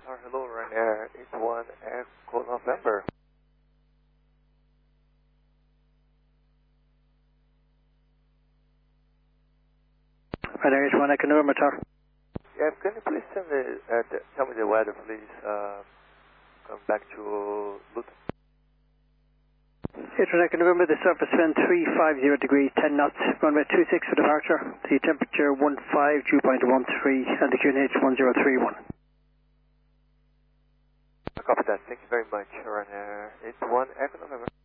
Hello, Ryanair 81 Echo November. Ryanair 81 Echo November, Tower. Yeah, can you please tell me the weather, please? Come back to Luton. 81 Echo November, the surface wind 350 degrees, 10 knots, runway 26 for departure, the temperature 15, dew point 13, and the QNH 1031. I copy that. Thank you very much, Ryanair 81 Echo November.